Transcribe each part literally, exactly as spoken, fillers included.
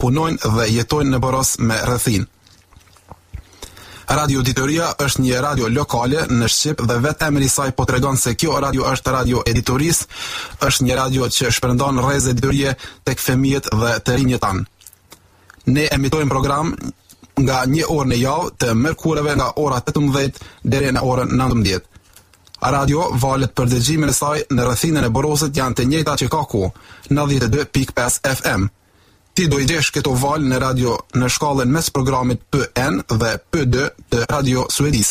punojnë dhe jetojnë në Boros me rrethin. Radio Editoria është një radio lokale në Shqip dhe vetë emri i saj po tregon se kjo radio është radio editorisë, është një radio që shpërndan rrezë editorie tek fëmijët dhe të rinjët tanë. Ne emitojmë program nga një orë në javë të mërkureve nga ora tetëmbëdhjetë deri në orën nëntëmbëdhjetë. Radio valet për dëgjimin e saj në rrethinën e Borosit janë të njëjta që ka ku, nëntëdhjetë e dy pikë pesë F M. Ti do i gjesh këto val në radio në shkallën mes programit P N dhe P D të Radio Suedis.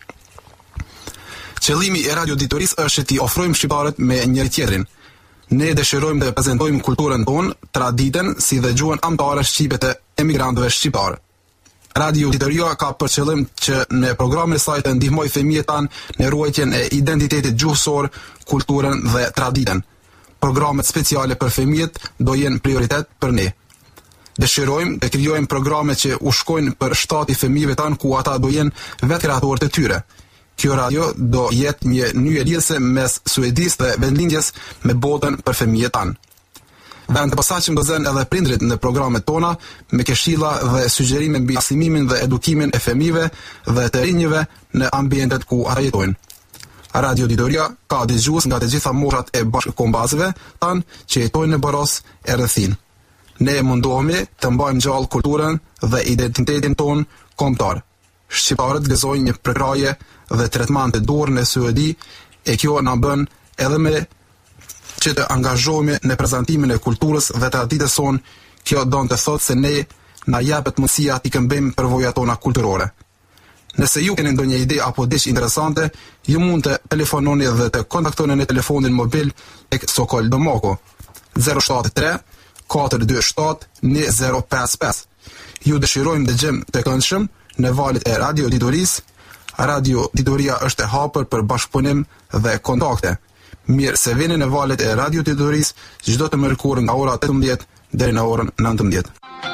Qëllimi i Radio Editorisë është ti ofrojmë shqiptarët me njëri tjetrin. Ne dëshirojmë të prezantojmë kulturën tonë, traditën si dhe gjuhën amtare shqipe të emigrantëve shqiptarë. Radio Editoria ka për qëllim që në programin e saj të ndihmojë fëmijët tanë në ruajtjen e identitetit gjuhësor, kulturën dhe traditën. Programet speciale për fëmijët do jenë prioritet për ne. Dëshirojmë të krijojmë programe që u shkojnë për shtati fëmijëve tanë ku ata do jenë vetë kreatorët e tyre. Kjo radio do jetë një nyje lidhëse mes Suedisë dhe vendlindjes me botën për fëmijët tanë. Vend të posaçëm do zënë edhe prindrit në programet tona me këshilla dhe sugjerime mbi arsimimin dhe edukimin e fëmijëve dhe të rinjve në ambientet ku ata jetojnë. Radio Editoria ka dëgjues nga të gjitha moshat e bashkëkombëtarëve tanë që jetojnë në Boros e rrethin. Ne mundohemi të mbajmë gjallë kulturën dhe identitetin ton kombëtar. Shqiptarët gëzojnë një përkraje dhe tretman të dorë në Suedi e kjo na bën edhe me që të angazhohemi në prezantimin e kulturës dhe traditës sonë. Kjo don të thotë se ne na japet mundësia t'i këmbejmë përvojat tona kulturore. Nëse ju keni ndonjë ide apo diçka interesante, ju mund të telefononi dhe të kontaktoni në telefonin mobil tek Sokol Domoko zero shtat tre katër dy shtat një zero pesë pesë. Ju dëshirojmë dëgjem të këndshëm në valët e Radio Editorisë. Radio Editoria është e hapur për bashkëpunim dhe kontakte. Mirë se vini në valët e Radio Editorisë çdo të mërkurë nga ora tetëmbëdhjetë deri në orën nëntëmbëdhjetë.